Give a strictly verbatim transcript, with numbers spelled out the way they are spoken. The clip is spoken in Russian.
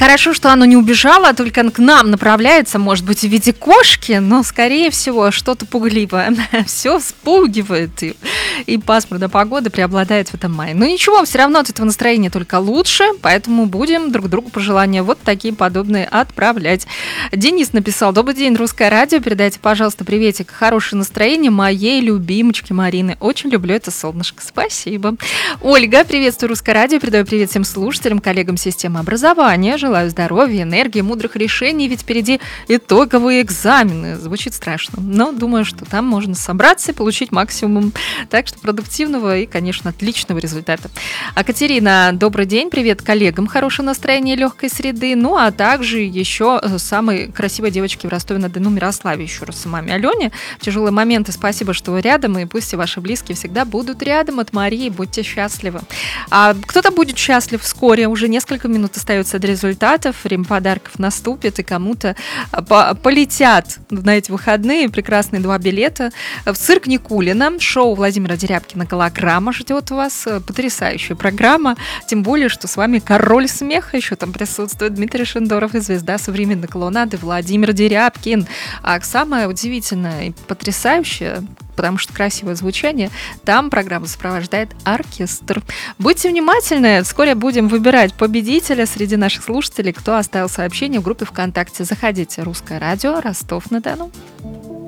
Хорошо, что оно не убежало, а только к нам направляется, может быть, в виде кошки, но, скорее всего, что-то пугливое. Все вспугивает, и, и пасмурная погода преобладает в этом мае. Но ничего, все равно от этого настроения только лучше, поэтому будем друг другу пожелания вот такие подобные отправлять. Денис написал: добрый день, Русское радио, передайте, пожалуйста, приветик, хорошее настроение моей любимочке Марины. Очень люблю это солнышко. Спасибо. Ольга, приветствую, Русское радио, передаю привет всем слушателям, коллегам системы образования. Желаю здоровья, энергии, мудрых решений, ведь впереди итоговые экзамены. Звучит страшно, но думаю, что там можно собраться и получить максимум. Так что продуктивного и, конечно, отличного результата. А Катерина, добрый день, привет коллегам, хорошее настроение, легкой среды, ну а также еще самой красивой девочке в Ростове-на-Дону Мирославе, еще раз маме Алене. В тяжелые моменты спасибо, что вы рядом, и пусть и ваши близкие всегда будут рядом. От Марии, будьте счастливы. А кто-то будет счастлив вскоре, уже несколько минут остается до результатов. Время подарков наступит, и кому-то по- полетят на эти выходные прекрасные два билета в цирк Никулина. Шоу Владимира Дерябкина «Голограмма» ждет вас. Потрясающая программа. Тем более, что с вами король смеха еще там присутствует Дмитрий Шендоров и звезда современной клоунады Владимир Дерябкин. А самое удивительное и потрясающее, потому что красивое звучание, там программу сопровождает оркестр. Будьте внимательны, вскоре будем выбирать победителя среди наших слушателей, кто оставил сообщение в группе ВКонтакте. Заходите, Русское радио, Ростов-на-Дону.